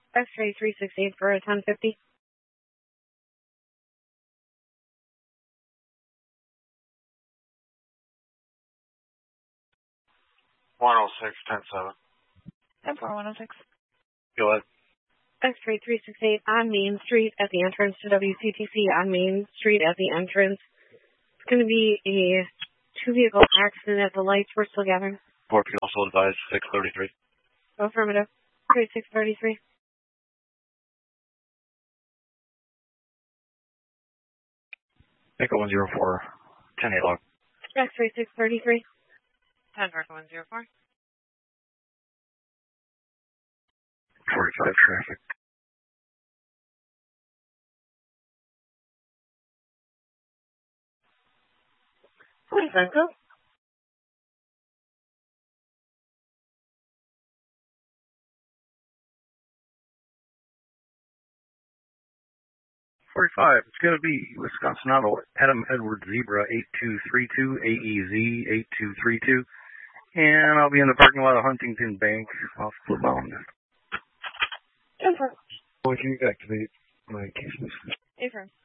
X-ray 368 for a 1050. And 4106. Go ahead. X-ray 368 on Main Street at the entrance to WCTC on Main Street at the entrance. It's going to be a two-vehicle accident at the lights. We're still gathering. Report can also advise 633. Affirmative. 3633. Echo 104. 10-8 log. X-ray 633. 10 Echo 104. 45 traffic. What is that, go? It's going to be Wisconsin Auto, Adam Edward Zebra 8232, AEZ 8232. And I'll be in the parking lot of Huntington Bank off Flip Mountain. Affirm. Would you activate my cases? Affirm.